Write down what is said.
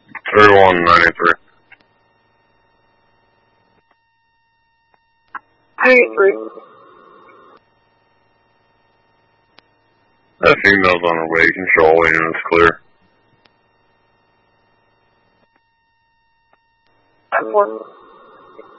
3193. 93. That female's on her way. You can show all units clear. 4.